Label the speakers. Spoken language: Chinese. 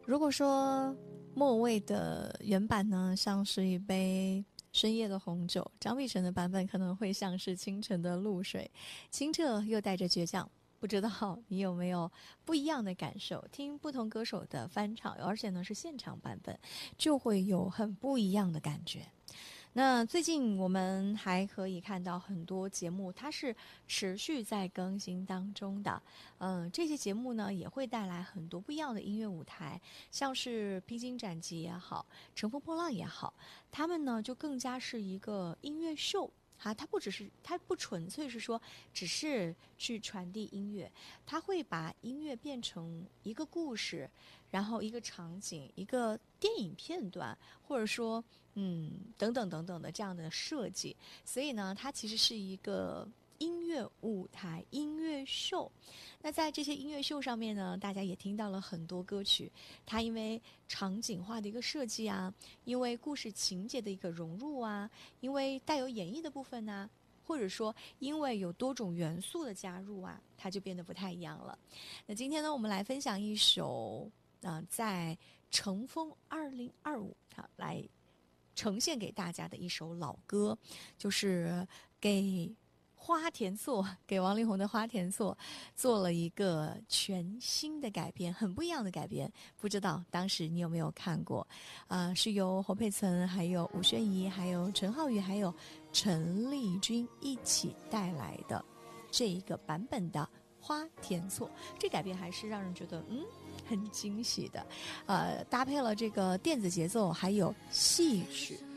Speaker 1: 如果说莫文蔚的原版呢，像是一杯深夜的红酒，张碧晨的版本可能会像是清晨的露水，清澈又带着倔强。不知道你有没有不一样的感受？听不同歌手的翻唱，而且呢是现场版本，就会有很不一样的感觉。那最近我们还可以看到很多节目，它是持续在更新当中的。这些节目呢也会带来很多不一样的音乐舞台，像是披荆斩棘也好，乘风破浪也好，他们呢就更加是一个音乐秀。它不纯粹是说只是去传递音乐，它会把音乐变成一个故事，然后一个场景，一个电影片段，或者说等等等等的这样的设计。所以呢，它其实是一个音乐舞台、音乐秀。那在这些音乐秀上面呢，大家也听到了很多歌曲，它因为场景化的一个设计啊，因为故事情节的一个融入啊，因为带有演绎的部分呢、或者说因为有多种元素的加入啊，它就变得不太一样了。那今天呢，我们来分享一首在乘风2025来呈现给大家的一首老歌，就是给花田错，给王力宏的《花田错》做了一个全新的改编，很不一样的改编。不知道当时你有没有看过？是由侯佩岑、还有吴宣仪、还有陈浩宇、还有陈丽君一起带来的这一个版本的《花田错》。这改编还是让人觉得很惊喜的，搭配了这个电子节奏还有戏曲，